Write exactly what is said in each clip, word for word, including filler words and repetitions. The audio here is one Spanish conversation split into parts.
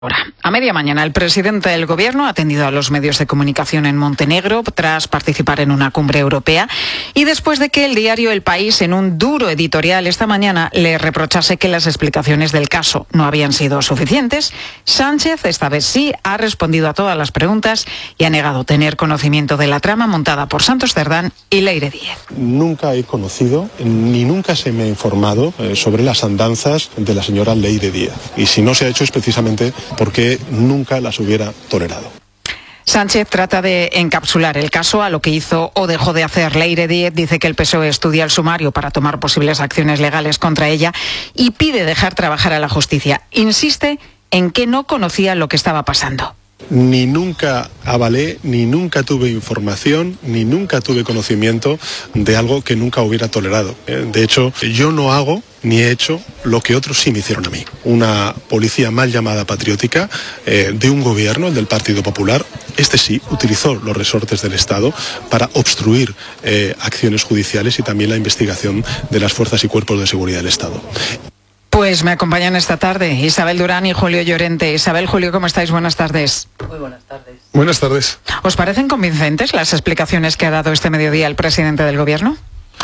Ahora, a media mañana, el presidente del Gobierno ha atendido a los medios de comunicación en Montenegro tras participar en una cumbre europea y después de que el diario El País, en un duro editorial esta mañana, le reprochase que las explicaciones del caso no habían sido suficientes, Sánchez, esta vez sí, ha respondido a todas las preguntas y ha negado tener conocimiento de la trama montada por Santos Cerdán y Leire Díez. Nunca he conocido ni nunca se me ha informado eh, sobre las andanzas de la señora Leire Díez. Y si no se ha hecho es precisamente porque nunca las hubiera tolerado. Sánchez trata de encapsular el caso a lo que hizo o dejó de hacer Leire Díez. Dice que el P S O E estudia el sumario para tomar posibles acciones legales contra ella y pide dejar trabajar a la justicia. Insiste en que no conocía lo que estaba pasando. Ni nunca avalé, ni nunca tuve información, ni nunca tuve conocimiento de algo que nunca hubiera tolerado. De hecho, yo no hago ni he hecho lo que otros sí me hicieron a mí. Una policía mal llamada patriótica eh, de un gobierno, el del Partido Popular, este sí utilizó los resortes del Estado para obstruir eh, acciones judiciales y también la investigación de las fuerzas y cuerpos de seguridad del Estado. Pues me acompañan esta tarde Isabel Durán y Julio Llorente. Isabel, Julio, ¿cómo estáis? Buenas tardes. Muy buenas tardes. Buenas tardes. ¿Os parecen convincentes las explicaciones que ha dado este mediodía el presidente del Gobierno?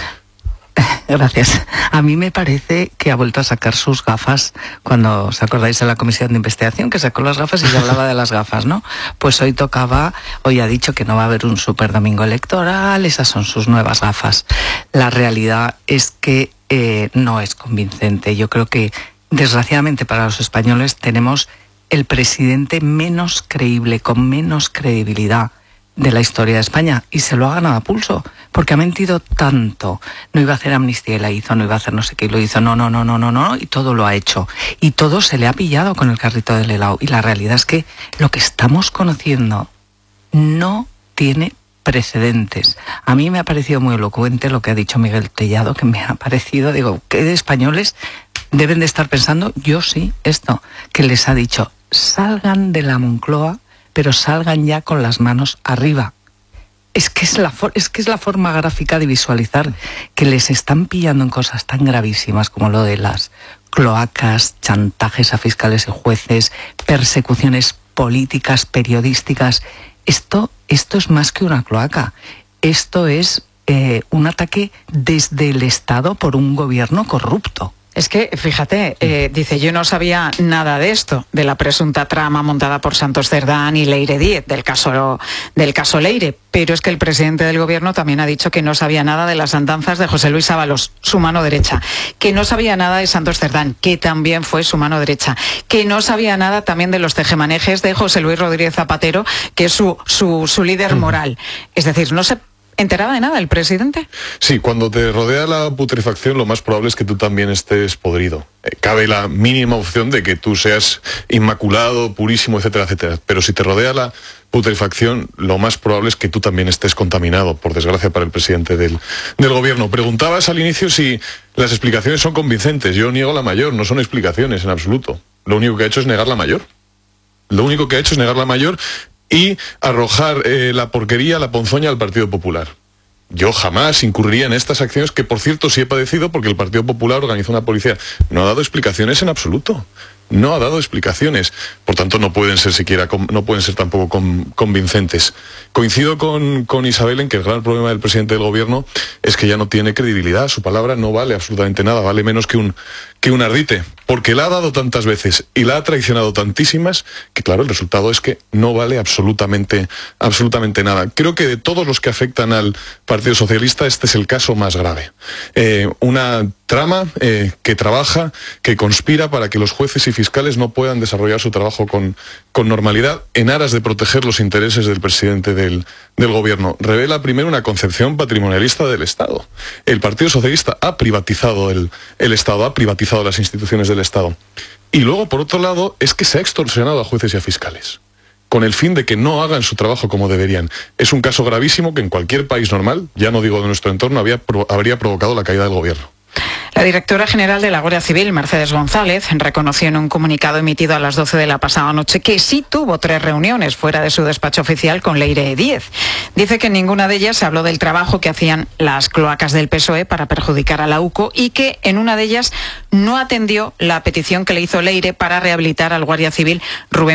Gracias. A mí me parece que ha vuelto a sacar sus gafas cuando, ¿os acordáis de la comisión de investigación que sacó las gafas y se hablaba de las gafas, ¿no? Pues hoy tocaba, hoy ha dicho que no va a haber un super domingo electoral, esas son sus nuevas gafas. La realidad es que eh, no es convincente. Yo creo que, desgraciadamente para los españoles, tenemos el presidente menos creíble, con menos credibilidad de la historia de España, y se lo ha ganado a pulso, porque ha mentido tanto. No iba a hacer amnistía y la hizo, no iba a hacer no sé qué y lo hizo, no, no, no, no, no, no, y todo lo ha hecho. Y todo se le ha pillado con el carrito del helado. Y la realidad es que lo que estamos conociendo no tiene precedentes. A mí me ha parecido muy elocuente lo que ha dicho Miguel Tellado, que me ha parecido, digo, ¿qué de españoles deben de estar pensando? Yo sí, esto, que les ha dicho, salgan de la Moncloa, pero salgan ya con las manos arriba. Es que es, la for- es que es la forma gráfica de visualizar que les están pillando en cosas tan gravísimas como lo de las cloacas, chantajes a fiscales y jueces, persecuciones políticas, periodísticas. Esto, esto es más que una cloaca. Esto es eh, un ataque desde el Estado por un gobierno corrupto. Es que, fíjate, eh, dice, yo no sabía nada de esto, de la presunta trama montada por Santos Cerdán y Leire Díez, del caso, del caso Leire, pero es que el presidente del Gobierno también ha dicho que no sabía nada de las andanzas de José Luis Ábalos, su mano derecha, que no sabía nada de Santos Cerdán, que también fue su mano derecha, que no sabía nada también de los tejemanejes de José Luis Rodríguez Zapatero, que es su, su, su líder moral. Es decir, no se ¿enteraba de nada el presidente? Sí, cuando te rodea la putrefacción, lo más probable es que tú también estés podrido. Eh, cabe la mínima opción de que tú seas inmaculado, purísimo, etcétera, etcétera. Pero si te rodea la putrefacción, lo más probable es que tú también estés contaminado, por desgracia para el presidente del, del gobierno. Preguntabas al inicio si las explicaciones son convincentes. Yo niego la mayor, no son explicaciones en absoluto. Lo único que ha hecho es negar la mayor. Lo único que ha hecho es negar la mayor y arrojar eh, la porquería, la ponzoña al Partido Popular. Yo jamás incurriría en estas acciones, que por cierto sí he padecido porque el Partido Popular organizó una policía. No ha dado explicaciones en absoluto. No ha dado explicaciones. Por tanto, no pueden ser siquiera, no pueden ser tampoco con, convincentes. Coincido con, con Isabel en que el gran problema del presidente del gobierno es que ya no tiene credibilidad. Su palabra no vale absolutamente nada, vale menos que un, que un ardite. Porque la ha dado tantas veces y la ha traicionado tantísimas que, claro, el resultado es que no vale absolutamente, absolutamente nada. Creo que de todos los que afectan al Partido Socialista, este es el caso más grave. Eh, una trama eh, que trabaja, que conspira para que los jueces y fiscales no puedan desarrollar su trabajo con, con normalidad en aras de proteger los intereses del presidente del, del gobierno. Revela primero una concepción patrimonialista del Estado. El Partido Socialista ha privatizado el, el Estado, ha privatizado las instituciones del Estado. Y luego, por otro lado, es que se ha extorsionado a jueces y a fiscales, con el fin de que no hagan su trabajo como deberían. Es un caso gravísimo que en cualquier país normal, ya no digo de nuestro entorno, había, habría provocado la caída del gobierno. La directora general de la Guardia Civil, Mercedes González, reconoció en un comunicado emitido a las doce de la pasada noche que sí tuvo tres reuniones fuera de su despacho oficial con Leire Díez. Dice que en ninguna de ellas se habló del trabajo que hacían las cloacas del P S O E para perjudicar a la U C O y que en una de ellas no atendió la petición que le hizo Leire para rehabilitar al guardia civil Rubén